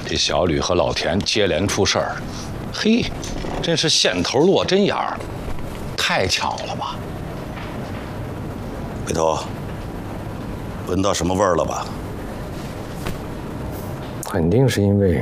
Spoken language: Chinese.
这小吕和老田接连出事儿，嘿，真是线头落针眼儿，太巧了吧？ 回头闻到什么味儿了吧？ 肯定是因为